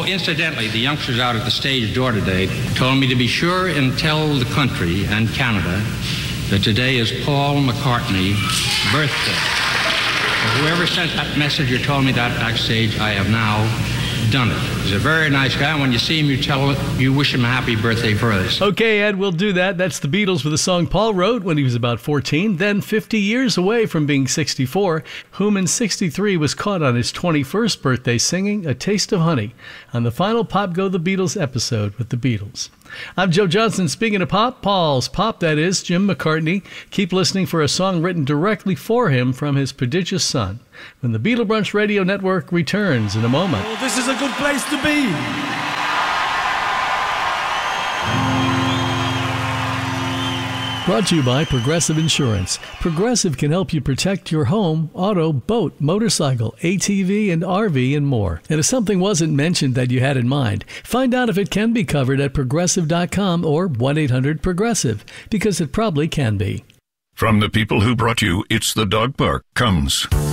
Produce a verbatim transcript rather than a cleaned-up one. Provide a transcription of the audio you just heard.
Oh, incidentally, the youngsters out at the stage door today told me to be sure and tell the country and Canada that today is Paul McCartney's birthday. Whoever sent that message or told me that backstage, I have now done it. He's a very nice guy, and when you see him, you tell you wish him a happy birthday for us. Okay, Ed, we'll do that. That's the Beatles with a song Paul wrote when he was about fourteen, then fifty years away from being sixty-four, whom in sixty-three was caught on his twenty-first birthday singing A Taste of Honey on the final Pop Go the Beatles episode with the Beatles. I'm Joe Johnson. Speaking of pop, Paul's pop, that is, Jim McCartney. Keep listening for a song written directly for him from his prodigious son when the Beatle Brunch Radio Network returns in a moment. Oh, this is a good place to be. Brought to you by Progressive Insurance. Progressive can help you protect your home, auto, boat, motorcycle, A T V, and R V, and more. And if something wasn't mentioned that you had in mind, find out if it can be covered at progressive dot com or one eight hundred progressive, because it probably can be. From the people who brought you It's the Dog Park comes